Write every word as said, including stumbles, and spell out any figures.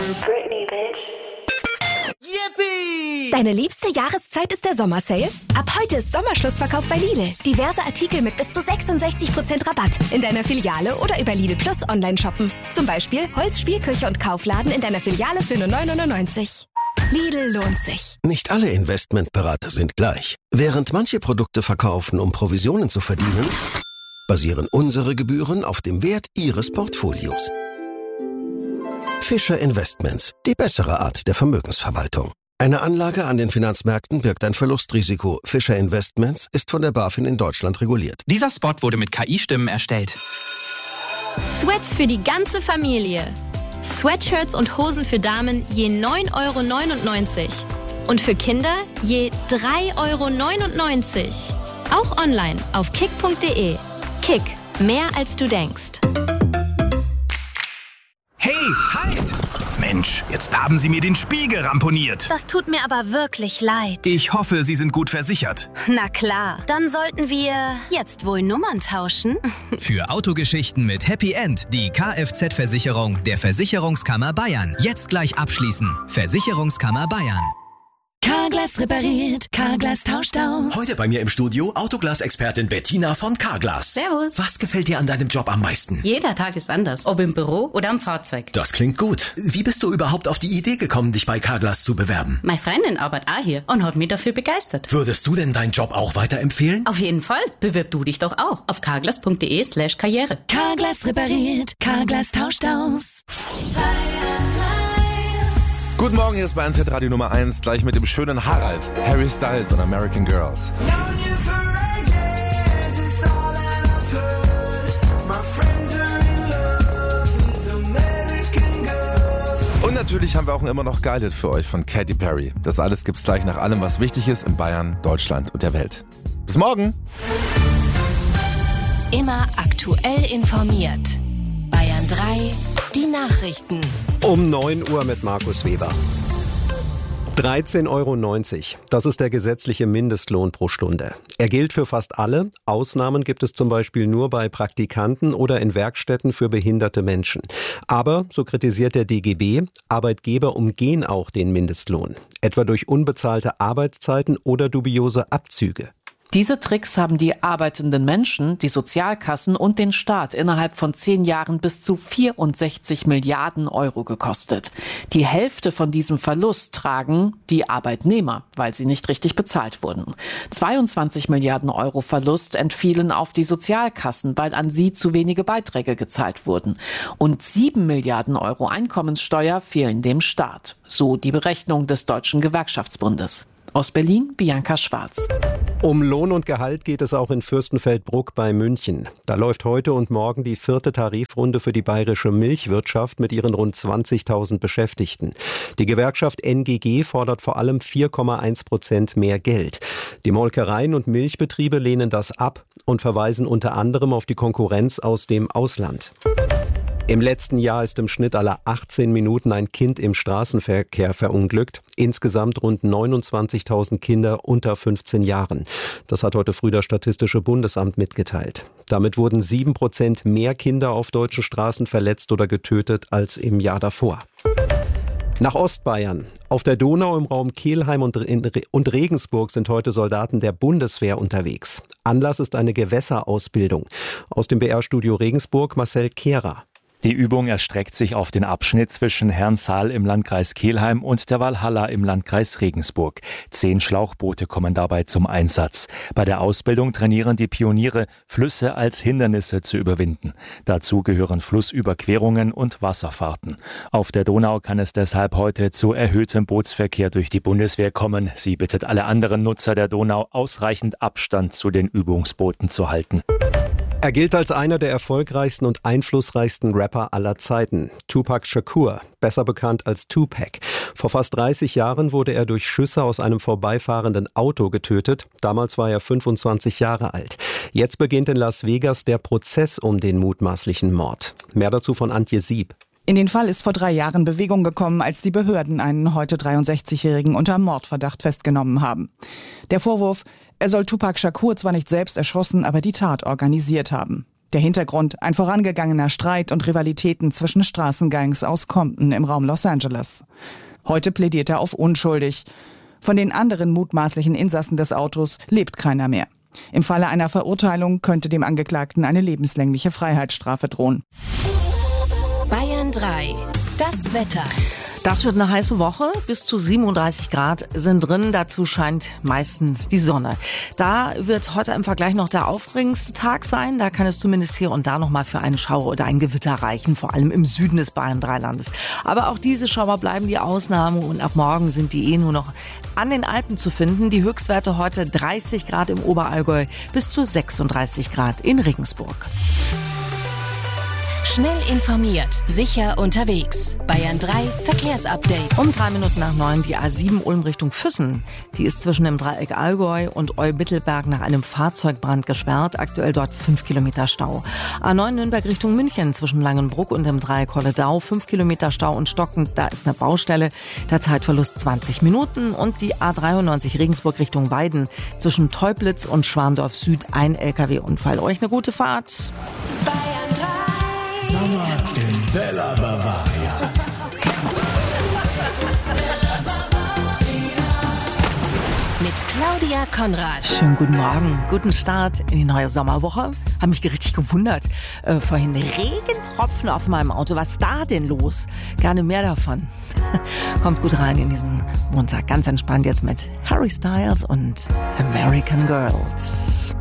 Britney, bitch. Yippie! Deine liebste Jahreszeit ist der Sommersale? Ab heute ist Sommerschlussverkauf bei Lidl. Diverse Artikel mit bis zu sechsundsechzig Prozent Rabatt. In deiner Filiale oder über Lidl Plus online shoppen. Zum Beispiel Holz, Spielküche und Kaufladen in deiner Filiale für nur neun neunundneunzig. Lidl lohnt sich. Nicht alle Investmentberater sind gleich. Während manche Produkte verkaufen, um Provisionen zu verdienen, basieren unsere Gebühren auf dem Wert Ihres Portfolios. Fischer Investments, die bessere Art der Vermögensverwaltung. Eine Anlage an den Finanzmärkten birgt ein Verlustrisiko. Fischer Investments ist von der BaFin in Deutschland reguliert. Dieser Spot wurde mit K I-Stimmen erstellt. Sweats für die ganze Familie. Sweatshirts und Hosen für Damen je neun Euro neunundneunzig. Und für Kinder je drei Euro neunundneunzig. Auch online auf kick punkt de. Kick, mehr als du denkst. Hey, halt! Mensch, jetzt haben Sie mir den Spiegel ramponiert. Das tut mir aber wirklich leid. Ich hoffe, Sie sind gut versichert. Na klar, dann sollten wir jetzt wohl Nummern tauschen. Für Autogeschichten mit Happy End die Kfz-Versicherung der Versicherungskammer Bayern. Jetzt gleich abschließen. Versicherungskammer Bayern. Carglass repariert, Carglass tauscht aus. Heute bei mir im Studio Autoglas-Expertin Bettina von Carglass. Servus. Was gefällt dir an deinem Job am meisten? Jeder Tag ist anders, ob im Büro oder am Fahrzeug. Das klingt gut. Wie bist du überhaupt auf die Idee gekommen, dich bei Carglass zu bewerben? Meine Freundin arbeitet auch hier und hat mich dafür begeistert. Würdest du denn deinen Job auch weiterempfehlen? Auf jeden Fall. Bewirb du dich doch auch auf carglass punkt de slash karriere. Carglass repariert, Carglass tauscht aus. Guten Morgen, hier ist Bayern Z Radio Nummer eins, gleich mit dem schönen Harald, Harry Styles und American Girls. Und natürlich haben wir auch ein immer noch Geil-Hit für euch von Katy Perry. Das alles gibt's gleich nach allem, was wichtig ist in Bayern, Deutschland und der Welt. Bis morgen! Immer aktuell informiert. Bayern drei, die Nachrichten. Um neun Uhr mit Markus Weber. dreizehn Euro neunzig. Das ist der gesetzliche Mindestlohn pro Stunde. Er gilt für fast alle. Ausnahmen gibt es zum Beispiel nur bei Praktikanten oder in Werkstätten für behinderte Menschen. Aber, so kritisiert der D G B, Arbeitgeber umgehen auch den Mindestlohn. Etwa durch unbezahlte Arbeitszeiten oder dubiose Abzüge. Diese Tricks haben die arbeitenden Menschen, die Sozialkassen und den Staat innerhalb von zehn Jahren bis zu vierundsechzig Milliarden Euro gekostet. Die Hälfte von diesem Verlust tragen die Arbeitnehmer, weil sie nicht richtig bezahlt wurden. zweiundzwanzig Milliarden Euro Verlust entfielen auf die Sozialkassen, weil an sie zu wenige Beiträge gezahlt wurden. Und sieben Milliarden Euro Einkommenssteuer fehlen dem Staat. So die Berechnung des Deutschen Gewerkschaftsbundes. Aus Berlin, Bianca Schwarz. Um Lohn und Gehalt geht es auch in Fürstenfeldbruck bei München. Da läuft heute und morgen die vierte Tarifrunde für die bayerische Milchwirtschaft mit ihren rund zwanzigtausend Beschäftigten. Die Gewerkschaft N G G fordert vor allem vier Komma eins Prozent mehr Geld. Die Molkereien und Milchbetriebe lehnen das ab und verweisen unter anderem auf die Konkurrenz aus dem Ausland. Im letzten Jahr ist im Schnitt alle achtzehn Minuten ein Kind im Straßenverkehr verunglückt. Insgesamt rund neunundzwanzigtausend Kinder unter fünfzehn Jahren. Das hat heute früh das Statistische Bundesamt mitgeteilt. Damit wurden sieben Prozent mehr Kinder auf deutschen Straßen verletzt oder getötet als im Jahr davor. Nach Ostbayern. Auf der Donau im Raum Kelheim und Regensburg sind heute Soldaten der Bundeswehr unterwegs. Anlass ist eine Gewässerausbildung. Aus dem B R-Studio Regensburg Marcel Kehrer. Die Übung erstreckt sich auf den Abschnitt zwischen Herrnsaal im Landkreis Kelheim und der Walhalla im Landkreis Regensburg. Zehn Schlauchboote kommen dabei zum Einsatz. Bei der Ausbildung trainieren die Pioniere, Flüsse als Hindernisse zu überwinden. Dazu gehören Flussüberquerungen und Wasserfahrten. Auf der Donau kann es deshalb heute zu erhöhtem Bootsverkehr durch die Bundeswehr kommen. Sie bittet alle anderen Nutzer der Donau, ausreichend Abstand zu den Übungsbooten zu halten. Er gilt als einer der erfolgreichsten und einflussreichsten Rapper aller Zeiten. Tupac Shakur, besser bekannt als Tupac. Vor fast dreißig Jahren wurde er durch Schüsse aus einem vorbeifahrenden Auto getötet. Damals war er fünfundzwanzig Jahre alt. Jetzt beginnt in Las Vegas der Prozess um den mutmaßlichen Mord. Mehr dazu von Antje Sieb. In den Fall ist vor drei Jahren Bewegung gekommen, als die Behörden einen heute dreiundsechzigjährigen unter Mordverdacht festgenommen haben. Der Vorwurf: Er soll Tupac Shakur zwar nicht selbst erschossen, aber die Tat organisiert haben. Der Hintergrund: ein vorangegangener Streit und Rivalitäten zwischen Straßengangs aus Compton im Raum Los Angeles. Heute plädiert er auf unschuldig. Von den anderen mutmaßlichen Insassen des Autos lebt keiner mehr. Im Falle einer Verurteilung könnte dem Angeklagten eine lebenslängliche Freiheitsstrafe drohen. Bayern drei. Das Wetter. Das wird eine heiße Woche. Bis zu siebenunddreißig Grad sind drin. Dazu scheint meistens die Sonne. Da wird heute im Vergleich noch der aufregendste Tag sein. Da kann es zumindest hier und da noch mal für einen Schauer oder ein Gewitter reichen. Vor allem im Süden des Bayern-Dreilandes. Aber auch diese Schauer bleiben die Ausnahme. Und ab morgen sind die eh nur noch an den Alpen zu finden. Die Höchstwerte heute dreißig Grad im Oberallgäu bis zu sechsunddreißig Grad in Regensburg. Schnell informiert, sicher unterwegs. Bayern drei Verkehrsupdate. Um drei Minuten nach neun die A sieben Ulm Richtung Füssen. Die ist zwischen dem Dreieck Allgäu und Eu-Mittelberg nach einem Fahrzeugbrand gesperrt. Aktuell dort fünf Kilometer Stau. A neun Nürnberg Richtung München zwischen Langenbruck und dem Dreieck Holledau. fünf Kilometer Stau und stockend. Da ist eine Baustelle. Der Zeitverlust zwanzig Minuten. Und die A dreiundneunzig Regensburg Richtung Weiden zwischen Teublitz und Schwandorf Süd. Ein L K W-Unfall. Euch eine gute Fahrt. Bayern drei. Sommer in Bella Bavaria. Mit Claudia Konrad. Schönen guten Morgen, guten Start in die neue Sommerwoche. Hab mich richtig gewundert. Äh, vorhin Regentropfen auf meinem Auto. Was ist da denn los? Gerne mehr davon. Kommt gut rein in diesen Montag. Ganz entspannt jetzt mit Harry Styles und American Girls.